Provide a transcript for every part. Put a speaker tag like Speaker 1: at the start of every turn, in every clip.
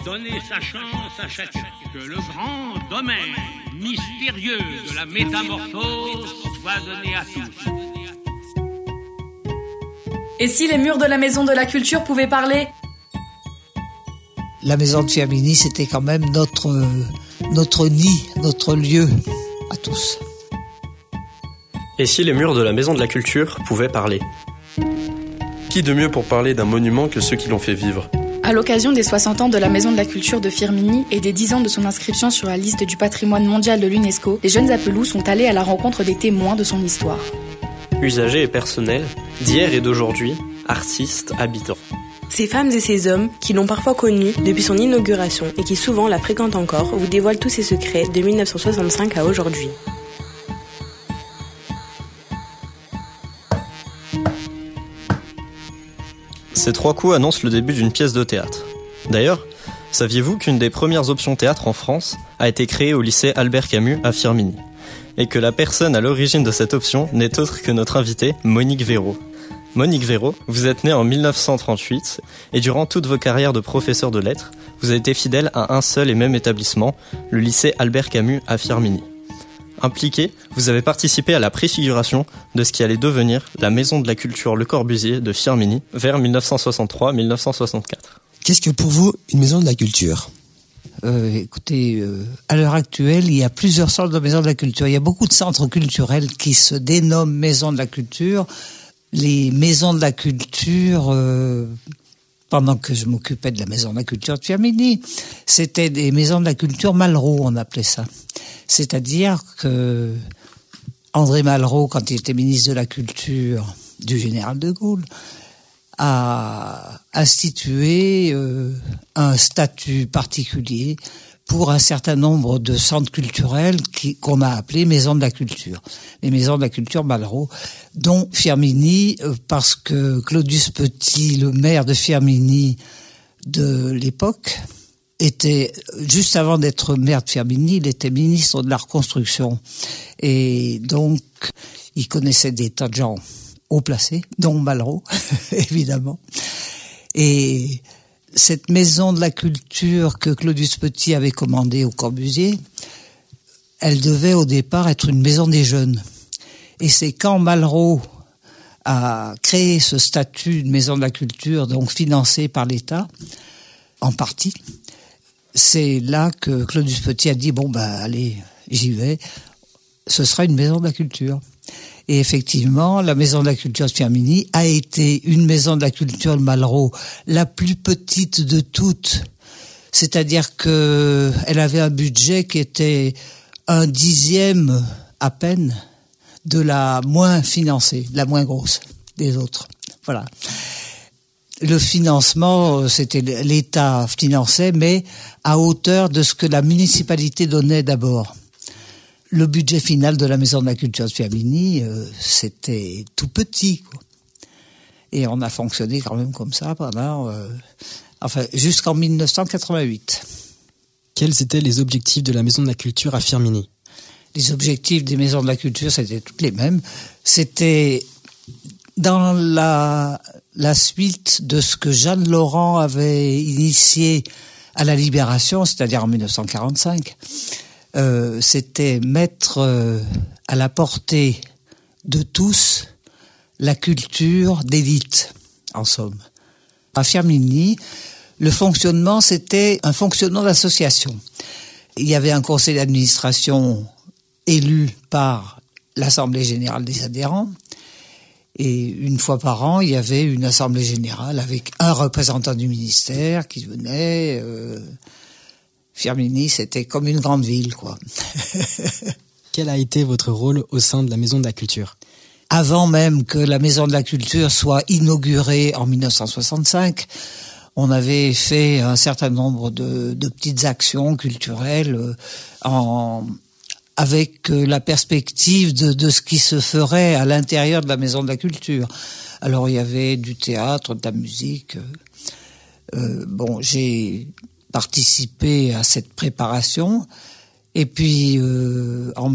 Speaker 1: donner sa chance à chacun. Que le grand domaine mystérieux de la métamorphose soit donné à tous.
Speaker 2: Et si les murs de la Maison de la Culture pouvaient parler ?
Speaker 3: La maison de Firminy, c'était quand même notre nid, notre lieu à tous.
Speaker 4: Et si les murs de la Maison de la Culture pouvaient parler ? Qui de mieux pour parler d'un monument que ceux qui l'ont fait vivre ?
Speaker 2: À l'occasion des 60 ans de la Maison de la Culture de Firminy et des 10 ans de son inscription sur la liste du patrimoine mondial de l'UNESCO, les jeunes Appelous sont allés à la rencontre des témoins de son histoire.
Speaker 4: Usagers et personnels, d'hier et d'aujourd'hui, artistes, habitants.
Speaker 5: Ces femmes et ces hommes, qui l'ont parfois connue depuis son inauguration et qui souvent la fréquentent encore, vous dévoilent tous ses secrets de 1965 à aujourd'hui.
Speaker 4: Ces 3 coups annoncent le début d'une pièce de théâtre. D'ailleurs, saviez-vous qu'une des premières options théâtre en France a été créée au lycée Albert Camus à Firminy ? Et que la personne à l'origine de cette option n'est autre que notre invitée, Monique Véraud. Monique Véraud, vous êtes née en 1938 et durant toute vos carrières de professeur de lettres, vous avez été fidèle à un seul et même établissement, le lycée Albert Camus à Firminy. Impliqué, vous avez participé à la préfiguration de ce qui allait devenir la Maison de la Culture Le Corbusier de Firminy vers 1963-1964.
Speaker 6: Qu'est-ce que pour vous une maison de la culture ?
Speaker 3: Écoutez, à l'heure actuelle, il y a plusieurs sortes de maisons de la culture. Il y a beaucoup de centres culturels qui se dénomment maisons de la culture. Les maisons de la culture, pendant que je m'occupais de la maison de la culture de Firminy, c'était des maisons de la culture Malraux, on appelait ça. C'est-à-dire que André Malraux, quand il était ministre de la Culture du général de Gaulle, a institué un statut particulier pour un certain nombre de centres culturels qu'on a appelés maisons de la culture. Les maisons de la culture Malraux, dont Firminy, parce que Claudius Petit, le maire de Firminy de l'époque, était, juste avant d'être maire de Firminy, il était ministre de la Reconstruction. Et donc, il connaissait des tas de gens haut placés, dont Malraux, évidemment. Et cette maison de la culture que Claudius Petit avait commandée au Corbusier, elle devait au départ être une maison des jeunes. Et c'est quand Malraux a créé ce statut de maison de la culture, donc financé par l'État, en partie, c'est là que Claudius Petit a dit, bon, allez, j'y vais, ce sera une maison de la culture. Et effectivement, la maison de la culture de Firminy a été une maison de la culture de Malraux, la plus petite de toutes. C'est-à-dire que elle avait un budget qui était 1/10 à peine de la moins financée, la moins grosse des autres. Voilà. Le financement, c'était l'État finançait, mais à hauteur de ce que la municipalité donnait d'abord. Le budget final de la Maison de la Culture de Firminy, c'était tout petit, quoi. Et on a fonctionné quand même comme ça pendant, jusqu'en 1988.
Speaker 6: Quels étaient les objectifs de la Maison de la Culture à Firminy ?
Speaker 3: Les objectifs des Maisons de la Culture, c'était toutes les mêmes. C'était dans la suite de ce que Jeanne Laurent avait initié à la Libération, c'est-à-dire en 1945. C'était mettre à la portée de tous la culture d'élite, en somme. À Firminy, le fonctionnement, c'était un fonctionnement d'association. Il y avait un conseil d'administration élu par l'Assemblée générale des adhérents, et une fois par an, il y avait une assemblée générale avec un représentant du ministère qui venait. Firminy, c'était comme une grande ville, quoi.
Speaker 6: Quel a été votre rôle au sein de la Maison de la Culture ?
Speaker 3: Avant même que la Maison de la Culture soit inaugurée en 1965, on avait fait un certain nombre de petites actions culturelles avec la perspective de ce qui se ferait à l'intérieur de la Maison de la Culture. Alors il y avait du théâtre, de la musique. J'ai participé à cette préparation Et puis en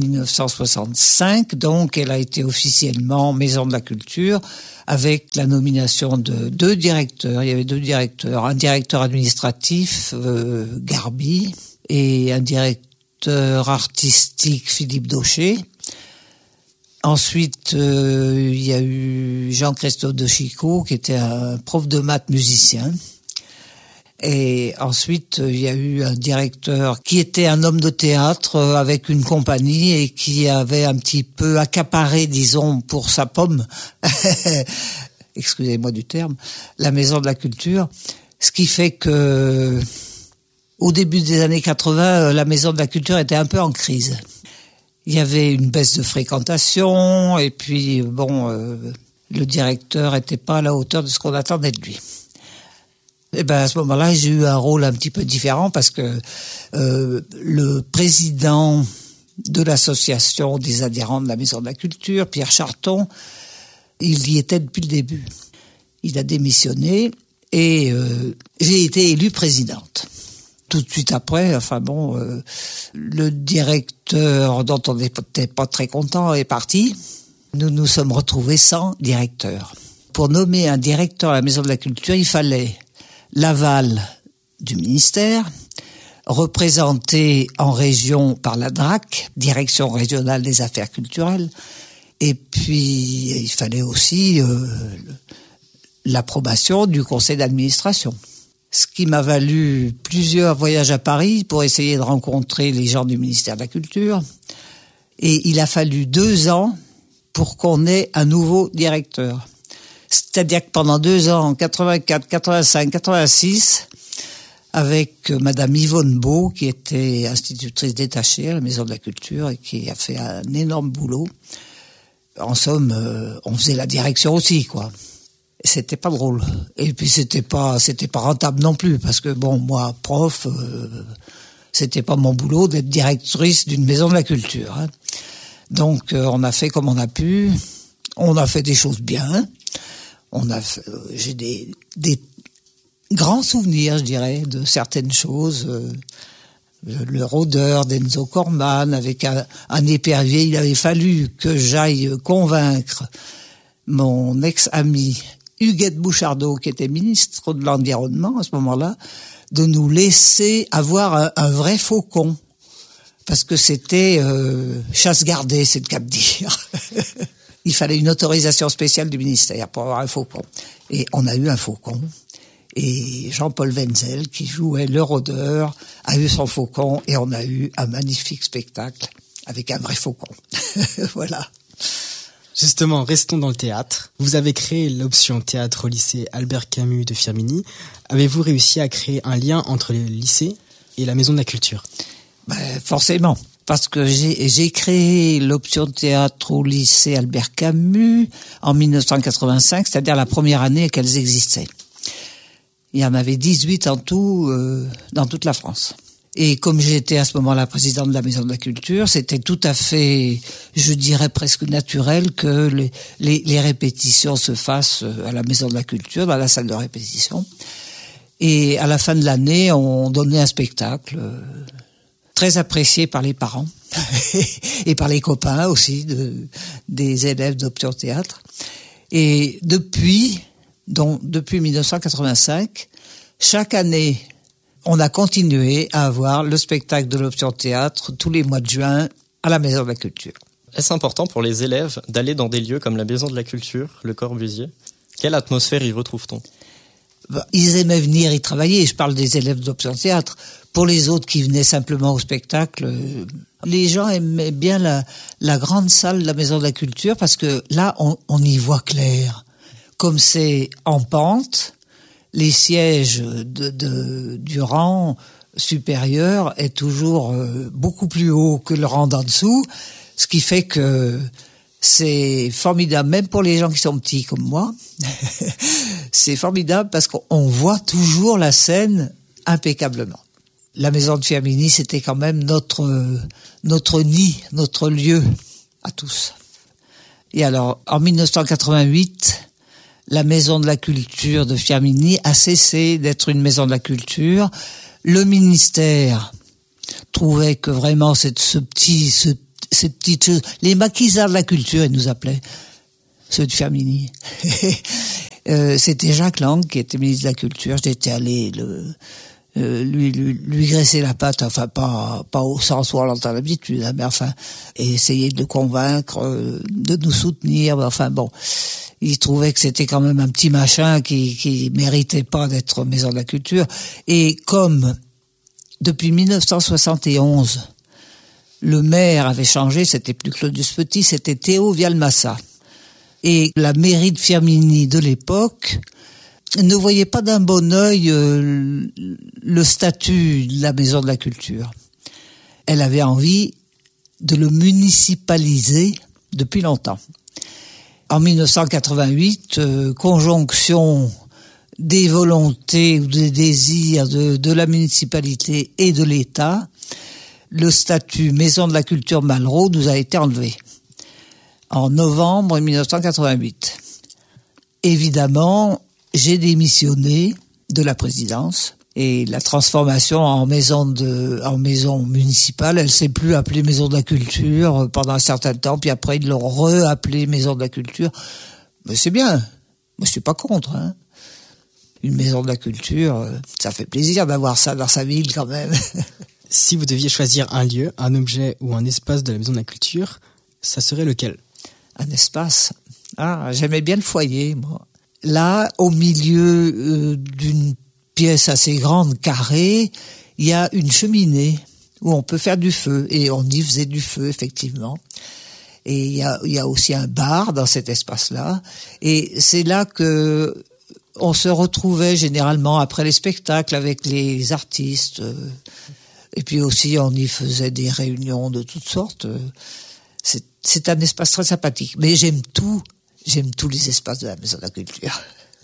Speaker 3: 1965, donc, elle a été officiellement Maison de la Culture avec la nomination de 2 directeurs. Il y avait 2 directeurs, un directeur administratif, Garbi, et un directeur artistique, Philippe Daucher. Ensuite, il y a eu Jean-Christophe de Chicot, qui était un prof de maths musicien. Et ensuite, il y a eu un directeur qui était un homme de théâtre avec une compagnie et qui avait un petit peu accaparé, disons, pour sa pomme, excusez-moi du terme, la Maison de la Culture. Ce qui fait que, au début des années 80, la Maison de la Culture était un peu en crise. Il y avait une baisse de fréquentation et puis, le directeur était pas à la hauteur de ce qu'on attendait de lui. Et à ce moment-là, j'ai eu un rôle un petit peu différent parce que le président de l'association des adhérents de la Maison de la Culture, Pierre Charton, il y était depuis le début. Il a démissionné et j'ai été élue présidente. Tout de suite après, le directeur dont on n'était pas très content est parti. Nous nous sommes retrouvés sans directeur. Pour nommer un directeur à la Maison de la Culture, il fallait l'aval du ministère, représenté en région par la DRAC, Direction régionale des affaires culturelles, et puis il fallait aussi l'approbation du conseil d'administration. Ce qui m'a valu plusieurs voyages à Paris pour essayer de rencontrer les gens du ministère de la Culture, et il a fallu 2 ans pour qu'on ait un nouveau directeur. C'est-à-dire que pendant 2 ans, 84, 85, 86, avec Madame Yvonne Beau, qui était institutrice détachée à la Maison de la Culture et qui a fait un énorme boulot. En somme, on faisait la direction aussi, quoi. C'était pas drôle. Et puis c'était pas rentable non plus, parce que moi, prof, c'était pas mon boulot d'être directrice d'une Maison de la Culture. Hein. Donc on a fait comme on a pu. On a fait des choses bien. J'ai des grands souvenirs, je dirais, de certaines choses. Le rôdeur d'Enzo Corman avec un épervier. Il avait fallu que j'aille convaincre mon ex-ami Huguette Bouchardot, qui était ministre de l'Environnement à ce moment-là, de nous laisser avoir un vrai faucon. Parce que c'était chasse gardée, c'est le cas de dire. Il fallait une autorisation spéciale du ministère pour avoir un faucon. Et on a eu un faucon. Et Jean-Paul Wenzel, qui jouait le rôdeur, a eu son faucon et on a eu un magnifique spectacle avec un vrai faucon. Voilà.
Speaker 6: Justement, restons dans le théâtre. Vous avez créé l'option théâtre au lycée Albert Camus de Firminy. Avez-vous réussi à créer un lien entre le lycée et la Maison de la Culture ?
Speaker 3: Forcément. Parce que j'ai créé l'option théâtre au lycée Albert Camus en 1985, c'est-à-dire la première année qu'elles existaient. Il y en avait 18 en tout dans toute la France. Et comme j'étais à ce moment-là présidente de la Maison de la Culture, c'était tout à fait, je dirais presque naturel que les répétitions se fassent à la Maison de la Culture, dans la salle de répétition. Et à la fin de l'année, on donnait un spectacle très apprécié par les parents et par les copains aussi des élèves d'Option Théâtre. Et depuis 1985, chaque année, on a continué à avoir le spectacle de l'Option Théâtre tous les mois de juin à la Maison de la Culture.
Speaker 4: Est-ce important pour les élèves d'aller dans des lieux comme la Maison de la Culture, le Corbusier ? Quelle atmosphère y retrouve-t-on ?
Speaker 3: Ils aimaient venir y travailler, je parle des élèves d'Option Théâtre. Pour les autres qui venaient simplement au spectacle, les gens aimaient bien la grande salle de la Maison de la Culture parce que là, on y voit clair. Comme c'est en pente, les sièges du rang supérieur est toujours beaucoup plus haut que le rang d'en dessous, ce qui fait que c'est formidable, même pour les gens qui sont petits comme moi. C'est formidable parce qu'on voit toujours la scène impeccablement. La Maison de Firminy, c'était quand même notre nid, notre lieu à tous. Et alors, en 1988, la Maison de la Culture de Firminy a cessé d'être une Maison de la Culture. Le ministère trouvait que vraiment ces petites choses, les maquisards de la culture, ils nous appelaient, ceux de Firminy. C'était Jacques Lang qui était ministre de la Culture. J'étais allé lui graisser la patte, enfin pas au sens où on l'entend d'habitude, hein, mais enfin, et essayer de le convaincre de nous soutenir. Enfin bon, il trouvait que c'était quand même un petit machin qui méritait pas d'être maison de la culture. Et comme depuis 1971, le maire avait changé, c'était plus Claudius Petit, c'était Théo Vialmassa. Et la mairie de Firminy de l'époque ne voyait pas d'un bon œil le statut de la maison de la culture. Elle avait envie de le municipaliser depuis longtemps. En 1988, conjonction des volontés ou des désirs de la municipalité et de l'État, le statut maison de la culture Malraux nous a été enlevé en novembre 1988. Évidemment, j'ai démissionné de la présidence et la transformation en maison municipale, elle s'est plus appelée maison de la culture pendant un certain temps, puis après ils l'ont re-appelée maison de la culture. Mais c'est bien, moi je suis pas contre, hein. Une maison de la culture, ça fait plaisir d'avoir ça dans sa ville quand même.
Speaker 6: Si vous deviez choisir un lieu, un objet ou un espace de la maison de la culture, ça serait lequel?
Speaker 3: Un espace. Ah, j'aimais bien le foyer, moi. Là, au milieu d'une pièce assez grande, carrée, il y a une cheminée où on peut faire du feu. Et on y faisait du feu, effectivement. Et il y a aussi un bar dans cet espace-là. Et c'est là que on se retrouvait généralement après les spectacles avec les artistes. Et puis aussi, on y faisait des réunions de toutes sortes. C'est un espace très sympathique. Mais j'aime tous les espaces de la maison de la culture.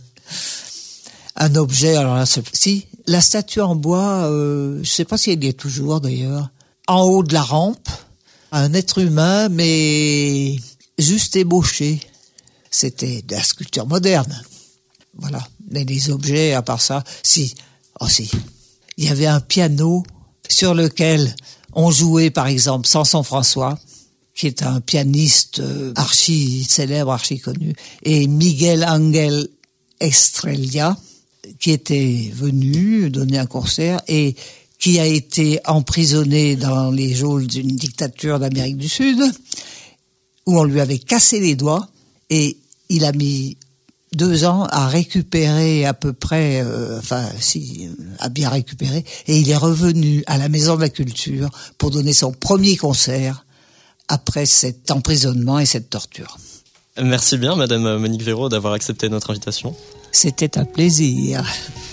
Speaker 3: Un objet, alors là, si, la statue en bois, je sais pas si elle y est toujours d'ailleurs, en haut de la rampe, un être humain, mais juste ébauché. C'était de la sculpture moderne. Voilà. Mais les objets, à part ça, si. Il y avait un piano sur lequel on jouait, par exemple, Samson François, qui est un pianiste archi célèbre, archi connu, et Miguel Ángel Estrella, qui était venu donner un concert et qui a été emprisonné dans les geôles d'une dictature d'Amérique du Sud, où on lui avait cassé les doigts, et il a mis 2 ans à récupérer à peu près, à bien récupérer, et il est revenu à la Maison de la Culture pour donner son premier concert après cet emprisonnement et cette torture.
Speaker 4: Merci bien, Madame Monique Véraud, d'avoir accepté notre invitation.
Speaker 3: C'était un plaisir.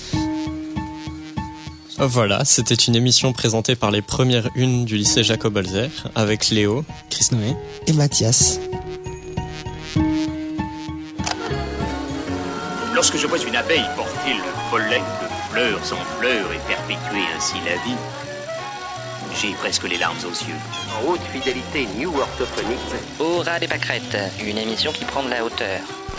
Speaker 4: Voilà, c'était une émission présentée par les premières unes du lycée Jacob-Holzer, avec Léo,
Speaker 6: Chris Noé
Speaker 7: et Mathias.
Speaker 8: Lorsque je vois une abeille porter le pollen de fleurs en fleurs et perpétuer ainsi la vie, j'ai presque les larmes aux yeux.
Speaker 9: En haute fidélité new orthophonique.
Speaker 10: Au ras des pâquerettes, une émission qui prend de la hauteur.